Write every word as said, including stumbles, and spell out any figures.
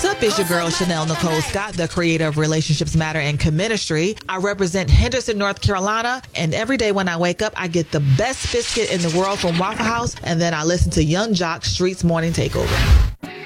up? It's your girl, Chanel Nicole Scott, the creator of Relationships Matter and Comministry. I represent Henderson, North Carolina, and every day when I wake up, I get the best biscuit in the world from Waffle House, and then I listen to Young Jock Street's Morning Takeover.